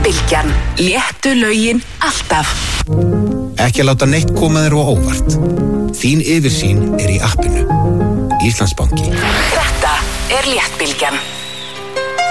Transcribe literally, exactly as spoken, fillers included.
Léttbylgjan. Léttu lögin alltaf. Ekki láta neitt koma þér á óvart. Þín yfirsýn er í appinu. Íslandsbanki. Þetta er Léttbylgjan.